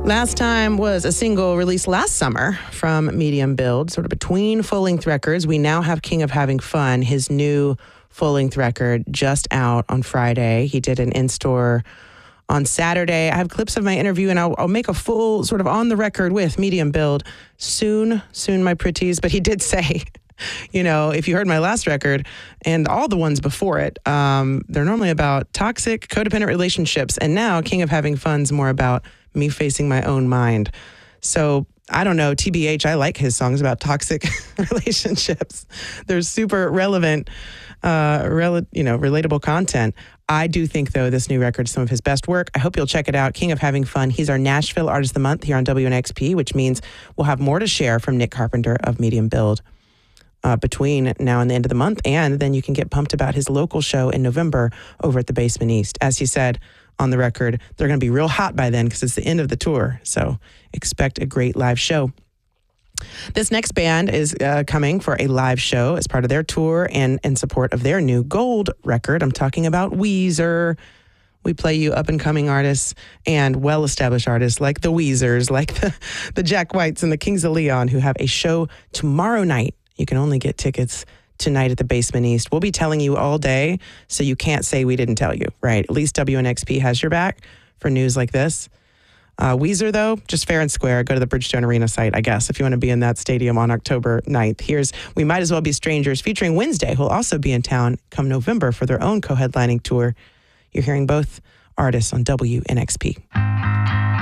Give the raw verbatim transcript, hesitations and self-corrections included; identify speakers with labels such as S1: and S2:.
S1: Last Time was a single released last summer from Medium Build, sort of between full-length records. We now have King of Having Fun, his new full-length record, just out on Friday. He did an in-store on Saturday. I have clips of my interview, and I'll, I'll make a full sort of on-the-record with Medium Build soon, soon, my pretties. But he did say, you know, if you heard my last record and all the ones before it, um, they're normally about toxic, codependent relationships. And now King of Having Fun's more about me facing my own mind. So I don't know, T B H, I like his songs about toxic relationships. They're super relevant, uh, rel- you know, relatable content. I do think, though, this new record is some of his best work. I hope you'll check it out. King of Having Fun. He's our Nashville Artist of the Month here on W N X P, which means we'll have more to share from Nick Carpenter of Medium Build uh, between now and the end of the month. And then you can get pumped about his local show in November over at the Basement East. As he said on the record, they're going to be real hot by then because it's the end of the tour. So expect a great live show. This next band is uh, coming for a live show as part of their tour and in support of their new Gold record. I'm talking about Weezer. We play you up-and-coming artists and well-established artists like the Weezers, like the, the Jack Whites and the Kings of Leon, who have a show tomorrow night. You can only get tickets tonight at the Basement East. We'll be telling you all day, so you can't say we didn't tell you, right? At least W N X P has your back for news like this. Uh, Weezer, though, just fair and square. Go to the Bridgestone Arena site, I guess, if you want to be in that stadium on October ninth. Here's We Might As Well Be Strangers, featuring Wednesday, who'll also be in town come November for their own co-headlining tour. You're hearing both artists on W N X P.